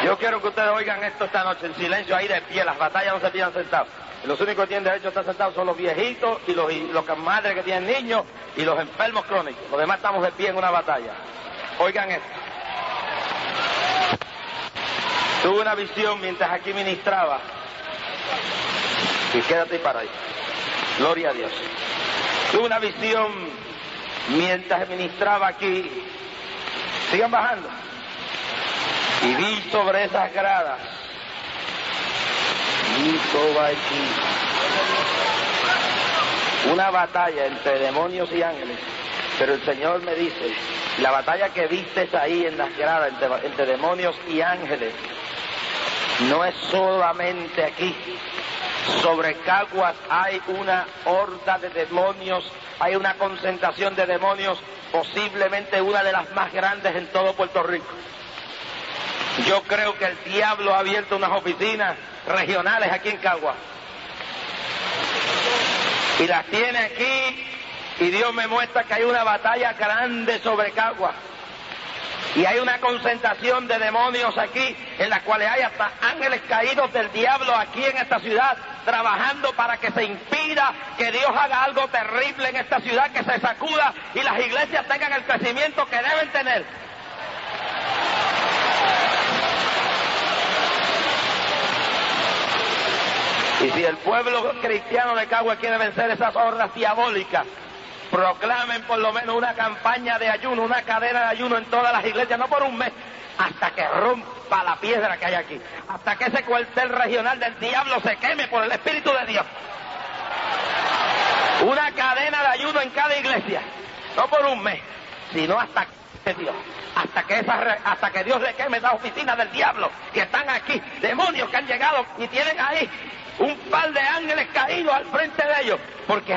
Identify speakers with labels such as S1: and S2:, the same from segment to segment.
S1: Yo quiero que ustedes oigan esto esta noche en silencio, ahí de pie. Las batallas no se pillan sentados. Los únicos que tienen derecho a estar sentados son los viejitos y los madres que tienen niños y los enfermos crónicos. Los demás estamos de pie en una batalla. Oigan esto. Tuve una visión mientras aquí ministraba. Y quédate para ahí. Gloria a Dios. Tuve una visión mientras ministraba aquí. Sigan bajando. Y vi sobre esas gradas. Y sobre aquí. Una batalla entre demonios y ángeles. Pero el Señor me dice, la batalla que vistes ahí en las gradas entre demonios y ángeles, no es solamente aquí. Sobre Caguas hay una horda de demonios, hay una concentración de demonios, posiblemente una de las más grandes en todo Puerto Rico. Yo creo que el diablo ha abierto unas oficinas regionales aquí en Caguas. Y las tiene aquí, y Dios me muestra que hay una batalla grande sobre Caguas. Y hay una concentración de demonios aquí, en las cuales hay hasta ángeles caídos del diablo aquí en esta ciudad, trabajando para que se impida que Dios haga algo terrible en esta ciudad, que se sacuda y las iglesias tengan el crecimiento que deben tener. Y si el pueblo cristiano de Caguas quiere vencer esas hordas diabólicas, proclamen por lo menos una campaña de ayuno, una cadena de ayuno en todas las iglesias, no por un mes, hasta que rompa la piedra que hay aquí, hasta que ese cuartel regional del diablo se queme por el Espíritu de Dios. Una cadena de ayuno en cada iglesia, no por un mes, sino hasta que Dios, hasta que Dios le queme esas oficinas del diablo que están aquí, demonios que han llegado y tienen ahí un par de ángeles caídos al frente de ellos, porque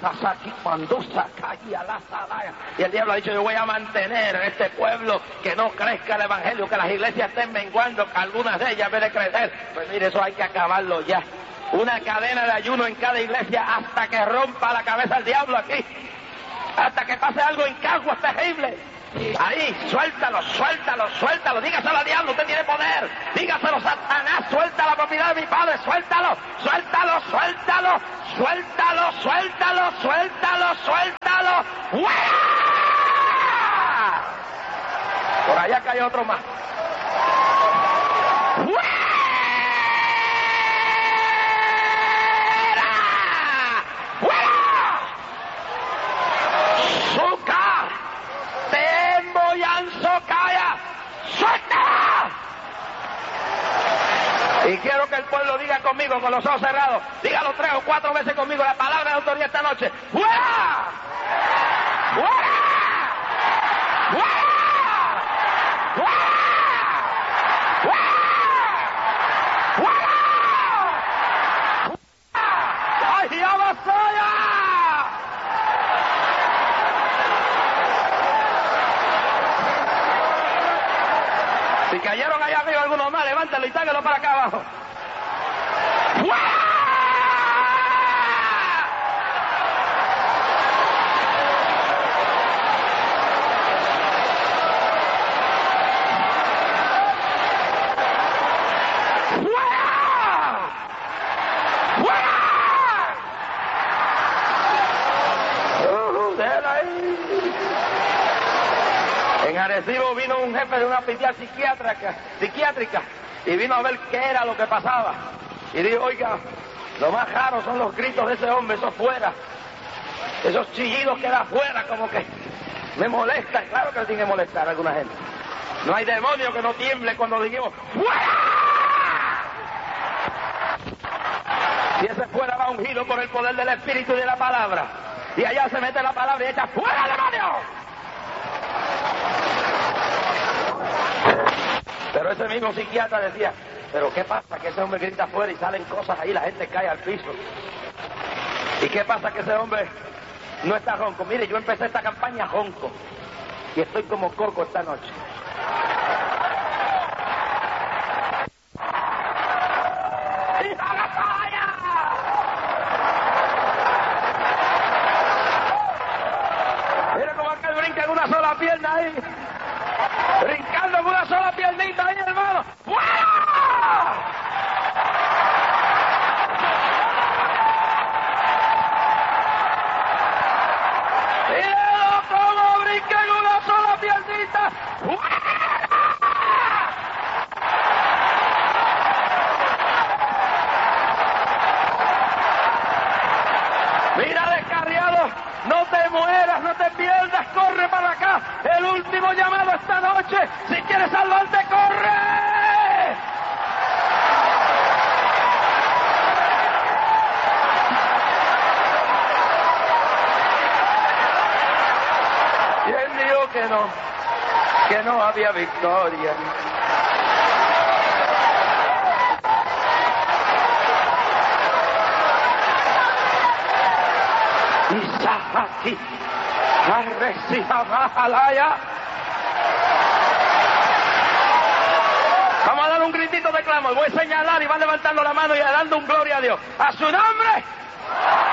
S1: y el diablo ha dicho, yo voy a mantener a este pueblo que no crezca el evangelio, que las iglesias estén menguando, que algunas de ellas en vez de crecer. Pues mire, eso hay que acabarlo ya. Una cadena de ayuno en cada iglesia hasta que rompa la cabeza el diablo aquí, hasta que pase algo en Caguas terrible. Ahí, suéltalo, suéltalo, suéltalo, dígaselo al diablo, usted tiene poder, dígaselo Satanás, suelta la propiedad de mi padre, suéltalo, suéltalo, suéltalo, suéltalo, suéltalo, suéltalo, suéltalo, ¡fuera! Por allá que hay otro más. ¡Fuera! ¡Fuera! ¡Suca! ¡Socaya! ¡Suelta! Y quiero que el pueblo diga conmigo, con los ojos cerrados, dígalo 3 o 4 veces conmigo, la palabra de autoridad esta noche. ¡Fuera! ¡Fuera! ¡Fuera! ¡Fuera! ¡Fuera! ¡Fuera! ¡Ay, ya Masaya! Si cayeron allá arriba algunos más, levántalo y táguelo para acá abajo. ¡Fuera! En Arecibo vino un jefe de un hospital psiquiátrica y vino a ver qué era lo que pasaba. Y dijo, oiga, lo más raro son los gritos de ese hombre, eso fuera. Esos chillidos que da afuera, como que me molestan. Claro que le tiene que molestar a alguna gente. No hay demonio que no tiemble cuando dijimos, ¡fuera! Si ese fuera va ungido por el poder del Espíritu y de la palabra. Y allá se mete la palabra y echa, ¡fuera, demonio! Pero ese mismo psiquiatra decía, pero ¿qué pasa? Que ese hombre grita afuera y salen cosas ahí, la gente cae al piso. ¿Y qué pasa? Que ese hombre no está ronco. Mire, yo empecé esta campaña ronco y estoy como coco esta noche. Mira cómo aquel brinca en una sola pierna ahí. Brincando con una sola piernita ahí, hermano. ¡Fuera! último llamado esta noche. Si quieres salvarte, corre. Y él dijo que no había victoria. Isahaki, Arresijamalaya. Vamos a dar un gritito de clamor. Voy a señalar y van levantando la mano y dando un gloria a Dios. ¡A su nombre!